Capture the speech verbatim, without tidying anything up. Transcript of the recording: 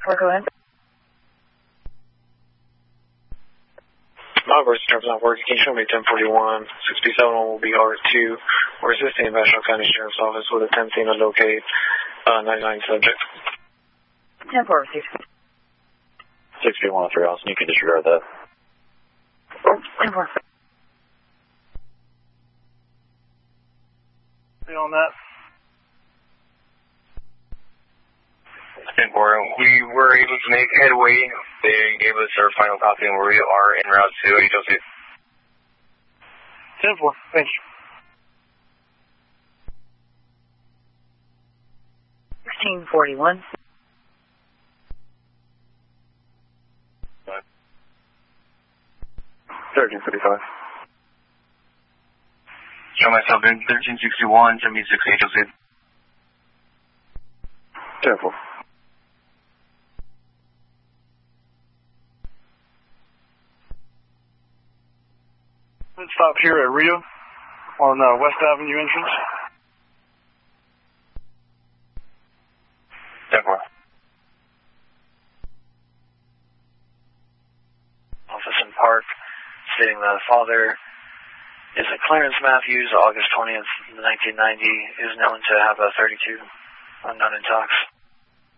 four, go ahead. My voice terms not working. Can you show me ten forty-one, sixty-seven will be R two. We're assisting the National County Sheriff's Office with attempting to locate uh, ninety-nine subject. ten four received. sixty-one oh three, Austin, you can disregard that. ten four. On that. ten four, we were able to make headway. They gave us our final copy and we are en route to H O C. ten four, thank you. sixteen forty-one. thirteen fifty-five. Show myself in thirteen sixty-one, seventy-six H O C. ten four. Let's stop here at Rio on uh, West Avenue entrance. ten four. Office in Park, stating that the father is a Clarence Matthews, August twentieth, nineteen ninety, is known to have a thirty-two unknown intox.